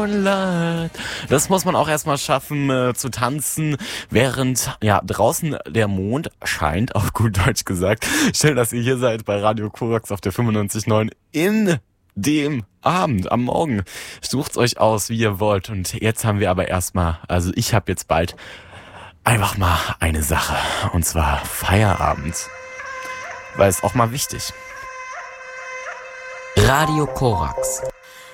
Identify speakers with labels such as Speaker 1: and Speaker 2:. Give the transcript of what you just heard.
Speaker 1: Moonlight. Das muss man auch erstmal schaffen, zu tanzen, während draußen der Mond scheint, auf gut Deutsch gesagt. Schön, dass ihr hier seid bei Radio Korax auf der 95.9 in dem Abend, am Morgen. Sucht's euch aus, wie ihr wollt. Und jetzt haben wir aber erstmal, also ich habe jetzt bald einfach mal eine Sache. Und zwar Feierabend. Weil es auch mal wichtig.
Speaker 2: Radio Korax.